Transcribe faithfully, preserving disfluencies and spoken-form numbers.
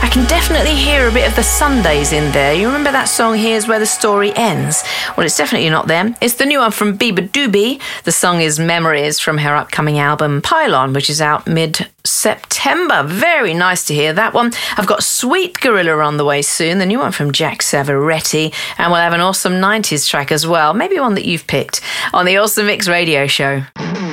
I can definitely hear a bit of the Sundays in there. You remember that song, Here's Where the Story Ends? Well, it's definitely not them. It's the new one from Beabadoobee. The song is Memories from her upcoming album Pylon, which is out mid-September. Very nice to hear that one. I've got Sweet Gorilla on the way soon, the new one from Jack Savaretti, and we'll have an awesome nineties track as well, maybe one that you've picked, on the Awesome Mix Radio Show.